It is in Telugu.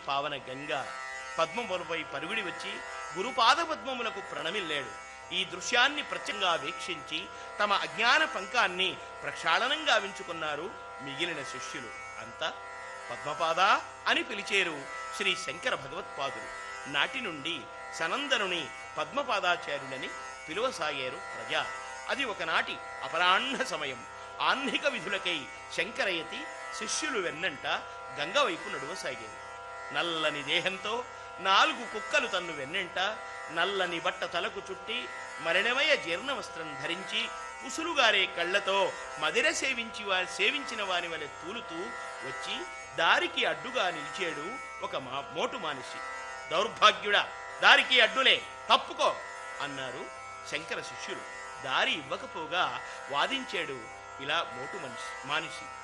పావన గంగ పద్మములపై పరుగుడి వచ్చి గురుపాద పద్మములకు ప్రణమిల్లాడు. ఈ దృశ్యాన్ని ప్రత్యంగా వీక్షించి తమ అజ్ఞాన పంకాన్ని ప్రక్షాళనంగా వించుకున్నారు మిగిలిన శిష్యులు. అంతా పద్మపాద అని పిలిచేరు శ్రీ శంకర భగవత్పాదులు. నాటి నుండి సనందనుని పద్మపాదాచార్యులని పిలువసాగారు ప్రజా. అది ఒకనాటి అపరాహ్న సమయం. ఆహ్నిక విధులకై శంకరయతి శిష్యులు వెన్నంట గంగ వైపు నడువసాగారు. నల్లని దేహంతో 4 కుక్కలు తన్ను వెన్నంట నల్లని బట్ట తలకు చుట్టి మరణమయ జీర్ణవస్త్రం ధరించి పుసులుగారే కళ్లతో మదిర సేవించిన వాని వలె తూలుతూ వచ్చి దారికి అడ్డుగా నిలిచాడు ఒక మోటు మానిషి. దౌర్భాగ్యుడా, దారికి అడ్డులే, తప్పుకో అన్నారు శంకర శిష్యులు. దారి ఇవ్వకపోగా వాదించాడు ఇలా మోటు మానిషి.